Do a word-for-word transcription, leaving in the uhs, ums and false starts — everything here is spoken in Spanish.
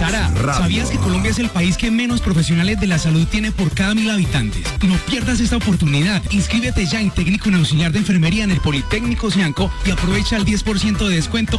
Sara, ¿sabías que Colombia es el país que menos profesionales de la salud tiene por cada mil habitantes? No pierdas esta oportunidad. Inscríbete ya en técnico en auxiliar de enfermería en el Politécnico Sianco y aprovecha el diez por ciento de descuento